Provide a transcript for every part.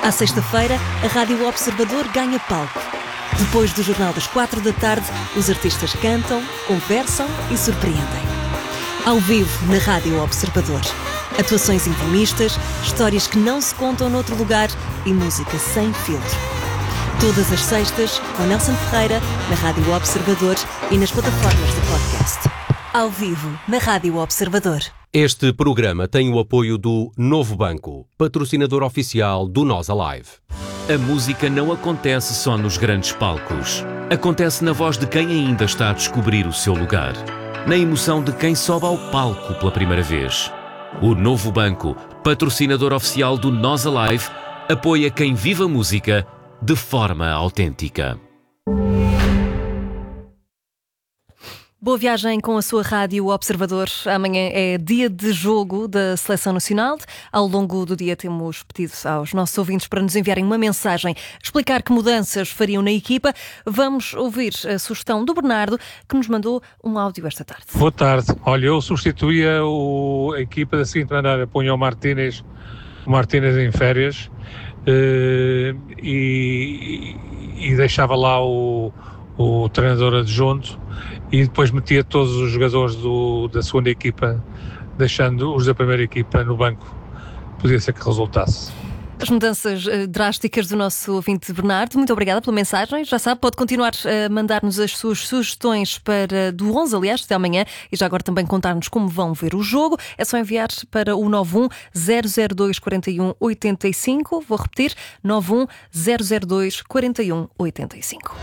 À sexta-feira, a Rádio Observador ganha palco. Depois do Jornal das 4 da tarde, os artistas cantam, conversam e surpreendem. Ao vivo, na Rádio Observador. Atuações intimistas, histórias que não se contam noutro lugar e música sem filtro. Todas as sextas, com Nelson Ferreira, na Rádio Observador e nas plataformas de podcast. Ao vivo, na Rádio Observador. Este programa tem o apoio do Novo Banco, patrocinador oficial do Nós Alive. A música não acontece só nos grandes palcos. Acontece na voz de quem ainda está a descobrir o seu lugar. Na emoção de quem sobe ao palco pela primeira vez. O Novo Banco, patrocinador oficial do Nós Alive, apoia quem vive a música de forma autêntica. Boa viagem com a sua Rádio Observador. Amanhã é dia de jogo da Seleção Nacional. Ao longo do dia temos pedido aos nossos ouvintes para nos enviarem uma mensagem, explicar que mudanças fariam na equipa. Vamos ouvir a sugestão do Bernardo, que nos mandou um áudio esta tarde. Boa tarde. Olha, eu substituía a equipa da seguinte maneira. Punha o Martínez em férias e deixava lá o treinador adjunto e depois metia todos os jogadores da segunda equipa, deixando os da primeira equipa no banco. Podia ser que resultasse. As mudanças drásticas do nosso ouvinte Bernardo. Muito obrigada pela mensagem. Já sabe, pode continuar a mandar-nos as suas sugestões do 11, aliás, até amanhã, e já agora também contar-nos como vão ver o jogo. É só enviar para o 91 002 41 85. Vou repetir, 91 002 41 85.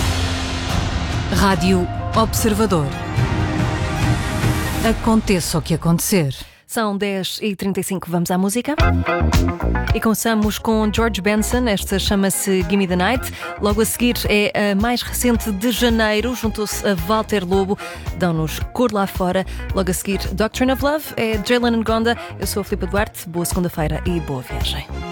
Rádio Observador. Aconteça o que acontecer. São 10h35, vamos à música. E começamos com George Benson, esta chama-se Gimme the Night. Logo a seguir é a mais recente de janeiro, juntou-se a Walter Lobo, dão-nos Cor Lá Fora. Logo a seguir, Doctrine of Love, é Jalen Ngonda. Eu sou a Filipe Duarte, boa segunda-feira e boa viagem.